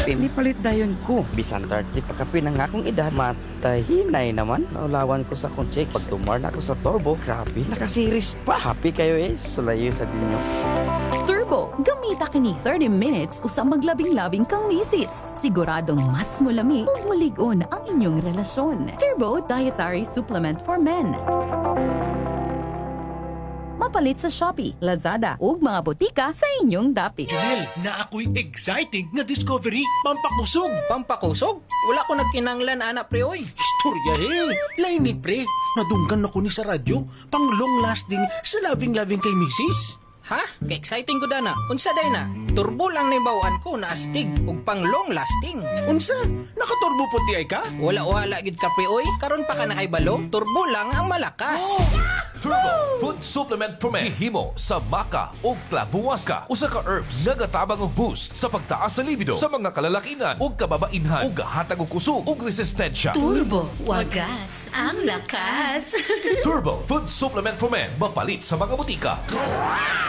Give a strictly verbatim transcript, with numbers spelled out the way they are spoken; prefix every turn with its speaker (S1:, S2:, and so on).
S1: Ni palit dayon ko. Bisan thirty pa kapi na nga akong edad. Matay hinay naman. Naulawan ko sa akong chicks. Pag tumar na ako sa turbo, grabe, nakasiris pa. Happy kayo eh. Sulayo sa dinyo.
S2: Turbo, gamita kini thirty minutes usang maglabing-labing kang misis. Siguradong mas mulami ug mulig-on ang inyong relasyon. Turbo Dietary Supplement for Men. Mapalit sa Shopee, Lazada ug mga botika sa inyong dapit.
S3: Janelle, na ako'y exciting nga discovery. Pampakusog.
S4: Pampakusog? Wala ko nagkinanglan, anak pre, oy.
S3: Istorya eh. Lain ni pre. Nadunggan ako ni sa radyo. Pang long lasting sa loving-loving kay misis.
S4: Ha? Ka-exciting ko dana. Unsa day na? Turbo lang na bawaan ko na astig ug pang long lasting.
S3: Unsa? Nakaturbo puti ay ka?
S4: Wala wala gid ka pre, oy. Karon pa ka na kay balo. Turbo lang ang malakas.
S5: Turbo Food Supplement for Men himo sa maca o clavuasca. Usa ka herbs nga gatabang og boost sa pagtaas sa libido sa mga kalalakinan ug kababainhan ug gahatag og kusog ug resistensya.
S6: Turbo, wagas, ang lakas.
S5: Turbo Food Supplement for Men mapalit sa mga butika.